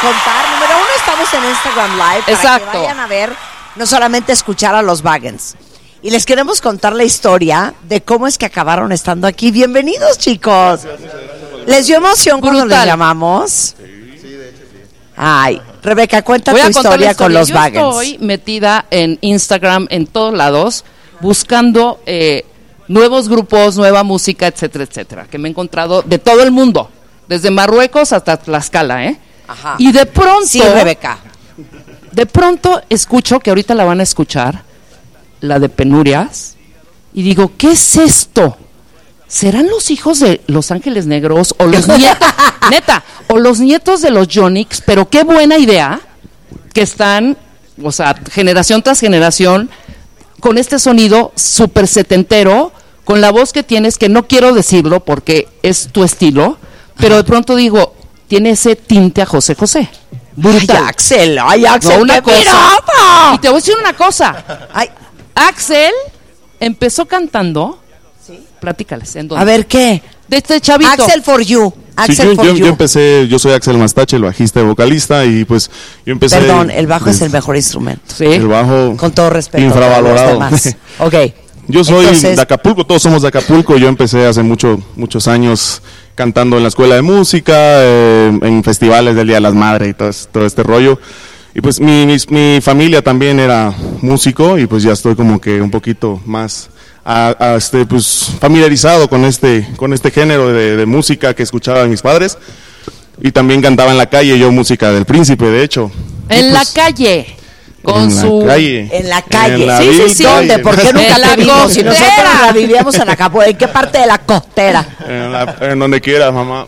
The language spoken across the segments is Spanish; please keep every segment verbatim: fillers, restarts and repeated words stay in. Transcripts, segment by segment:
contar. Número uno, estamos en Instagram Live. Para Exacto. que vayan a ver, no solamente escuchar a los Wagens. Y les queremos contar la historia de cómo es que acabaron estando aquí. Bienvenidos, chicos. ¿Les dio emoción cuando Brutal. les llamamos? Sí, de hecho sí. Ay, Rebeca, cuenta Voy tu a contar historia, la historia. con los Yo Wagens. estoy metida en Instagram, en todos lados, buscando eh, nuevos grupos, nueva música, etcétera, etcétera, que me he encontrado de todo el mundo, desde Marruecos hasta Tlaxcala, ¿eh? Ajá. Y de pronto, Sí, Rebeca. de pronto escucho, que ahorita la van a escuchar, la de Penurias, y digo, ¿qué es esto? ¿Serán los hijos de Los Ángeles Negros o los nietos, neta, o los nietos de los Yonix? Pero qué buena idea que están, o sea, generación tras generación, con este sonido súper setentero, con la voz que tienes, que no quiero decirlo porque es tu estilo, pero de pronto digo, tiene ese tinte a José José. Brutal. Ay, Axel, ay, Axel, No, una qué cosa. pirata. Y te voy a decir una cosa. Ay, Axel empezó cantando. ¿Sí? Platícales. ¿En dónde? a ver, ¿qué? De este chavito. Axel for you. Axel Sí, yo, for yo, you. yo empecé, yo soy Axel Mastache, el bajista y vocalista, y pues yo empecé... Perdón, el bajo es des- el mejor instrumento. Sí. El bajo... Con todo respeto. Infravalorado. a los demás. Ok. Yo soy Entonces, de Acapulco, todos somos de Acapulco. Yo empecé hace mucho, muchos años cantando en la escuela de música, eh, en festivales del Día de las Madres y todo, es- todo este rollo. Y pues mi, mis- mi familia también era músico, y pues ya estoy como que un poquito más a, a este, pues, familiarizado con este, con este género de, de música que escuchaban mis padres. Y también cantaba en la calle, yo música del Príncipe, de hecho. En Y, la pues, calle. Con en su. la calle. En la calle. En la Sí, sí, vil sí. calle. ¿Dónde? ¿Por qué nunca En la te vimos? Si nosotros costera. la vivíamos en Acapulco. ¿En qué parte de la costera? En, la- en donde quieras, mamá.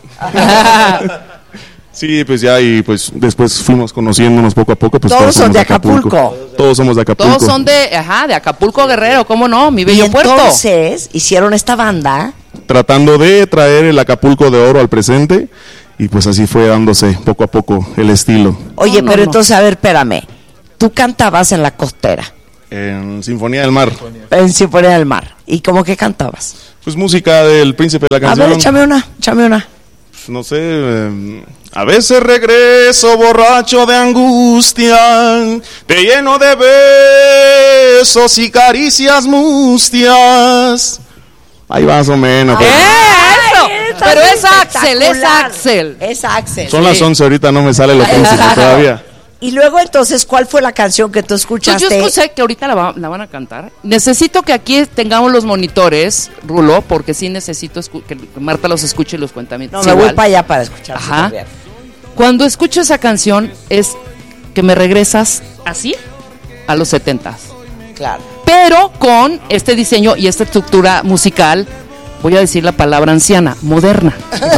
Sí, pues ya, y pues después fuimos conociéndonos poco a poco. Pues Todos son somos de Acapulco. Todos somos de Acapulco. Todos son de, ajá, de Acapulco Guerrero, ¿cómo no? Mi Y bello puerto. entonces hicieron esta banda. Tratando de traer el Acapulco de oro al presente, y pues así fue dándose poco a poco el estilo. Oye, No, no, pero no. entonces, a ver, espérame. Tú cantabas en la costera, En Sinfonía del Mar. en Sinfonía del Mar. ¿Y cómo que cantabas? Pues música del Príncipe de la A Canción. ver, échame una, échame una. No sé, eh, a veces regreso borracho de angustia, te lleno de besos y caricias mustias. Ahí más o menos. ¡Eh, eso! Está Pero es Axel, es espectacular. Axel. Es Axel. Son las once, ahorita no me sale lo príncipe todavía. Y luego entonces, ¿cuál fue la canción que tú Pues escuchaste? yo escuché que ahorita la, va- la van a cantar. Necesito que aquí tengamos los monitores, Rulo, porque sí necesito escu- que Marta los escuche y los cuentamientos. No, me voy igual. para allá para escuchar. Ajá. Cuando escucho esa canción es que me regresas así a los setentas. Claro. Pero con este diseño y esta estructura musical, voy a decir la palabra anciana, moderna,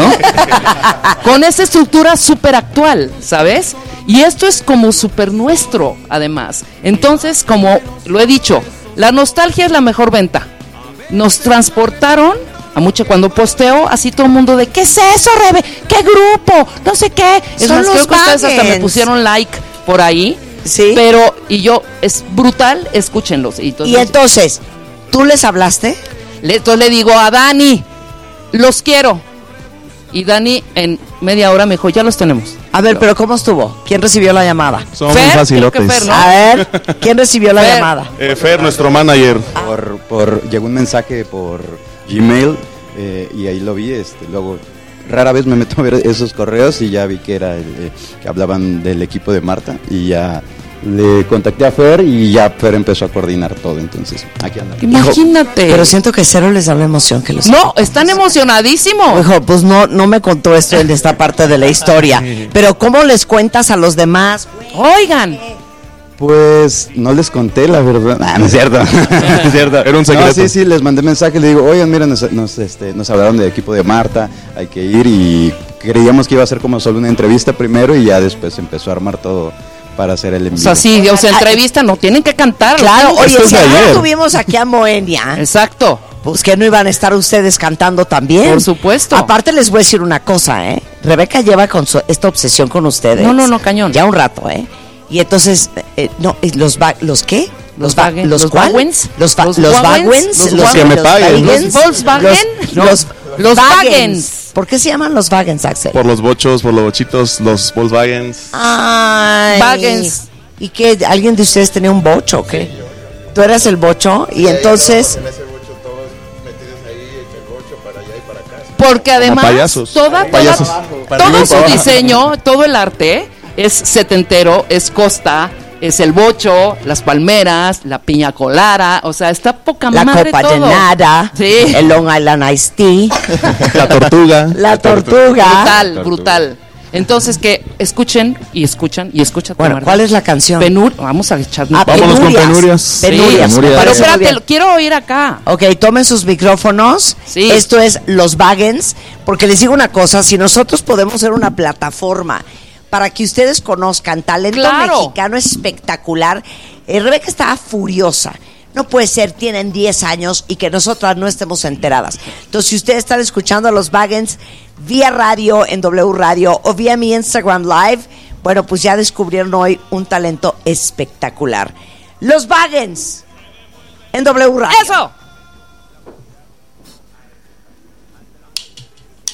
¿no? Con esta estructura súper actual, ¿sabes? Y esto es como súper nuestro, además. Entonces, como lo he dicho, la nostalgia es la mejor venta. Nos transportaron a mucho cuando posteo, así todo el mundo de, ¿qué es eso, Rebe? ¿Qué grupo? No sé qué. Es Son más, los creo que ustedes hasta me Wagens. pusieron like por ahí. Sí. Pero, y yo, es brutal, escúchenlos. Y entonces, Y entonces, ¿tú les hablaste? le, entonces le digo a Dani, los quiero. Y Dani en media hora me dijo, ya los tenemos. A ver, pero ¿cómo estuvo? ¿Quién recibió la llamada? Son Fer, muy creo facilotes. que Fer, ¿no? A ver, ¿quién recibió la Fer. llamada? Eh, Fer, nuestro manager. Por, por, llegó un mensaje por Gmail eh, y ahí lo vi. Este, luego, rara vez me meto a ver esos correos y ya vi que era el, eh, que hablaban del equipo de Marta y ya le contacté a Fer y ya Fer empezó a coordinar todo. Entonces, aquí andamos. Imagínate. Pero siento que cero les da la emoción que los. No, están emocionadísimos. Dijo, pues no, no me contó esto en esta parte de la historia. Pero ¿cómo les cuentas a los demás? Oigan, Pues no les conté la verdad. Ah, no es cierto. No es cierto. Era un secreto. No, sí, sí, les mandé mensaje, le digo, oigan, mira, nos, nos, este, nos hablaron del equipo de Marta, hay que ir, y creíamos que iba a ser como solo una entrevista primero y ya después empezó a armar todo para hacer el o envío. sea, sí, o sea, entrevista, no tienen que cantar. Claro, ¿no? oye, Esto es si de ahora ayer. tuvimos aquí a Moenia, Exacto, pues que no iban a estar ustedes cantando también. por supuesto. Aparte les voy a decir una cosa, ¿eh? Rebeca lleva con su- esta obsesión con ustedes. No, no, no, cañón. Ya un rato, ¿eh? Y entonces, eh, no, eh, los va, ¿los qué? Los va- Wagen- los los cuál? Wagens, Los va- los los Wagens, Wagens, los los Que me los paguen. Wagens, Los Volkswagen, los no, los los Wagens. Wagens. ¿Por qué se llaman los Wagens, Axel? Por los bochos, por los bochitos, los Volkswagens. Ay. Wagens. ¿Y qué? ¿Alguien de ustedes tenía un bocho o qué? ¿Tú eras el bocho? Y entonces... Porque además payasos. toda, toda Payasos. todo su diseño, todo el arte es setentero, es Costa, es el bocho, las palmeras, la piña colada, o sea, está poca La madre copa todo. de nada, Sí. el Long Island Iced Tea, La tortuga. la tortuga. Brutal, brutal. Entonces que escuchen y escuchan y escuchan. Bueno, ¿cuál es la canción? Penur, vamos a echarnos. Ah, Vámonos con Penurias. Penurias. Penurias, Sí, me Penurias. Pero parece muy espérate, bien. lo quiero oír acá. Ok, tomen sus micrófonos. Sí. Esto es Los Wagens, porque les digo una cosa, si nosotros podemos ser una plataforma para que ustedes conozcan talento Claro. mexicano espectacular, eh, Rebeca estaba furiosa. No puede ser, tienen diez años y que nosotras no estemos enteradas. Entonces, si ustedes están escuchando a Los Wagens vía radio en W Radio o vía mi Instagram Live, bueno, pues ya descubrieron hoy un talento espectacular. Los Wagens en W Radio. ¡Eso!